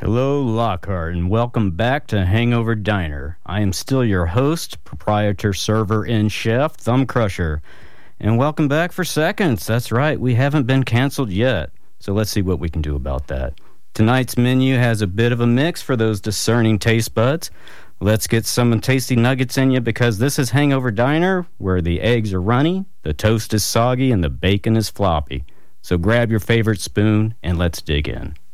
Hello, Lockhart, and welcome back to Hangover Diner. I am still your host, proprietor, server, and chef, Thumb Crusher. And welcome back for seconds. That's right, we haven't been canceled yet. So let's see what we can do about that. Tonight's menu has a bit of a mix for those discerning taste buds. Let's get some tasty nuggets in you because this is Hangover Diner, where the eggs are runny, the toast is soggy, and the bacon is floppy. So grab your favorite spoon and let's dig in.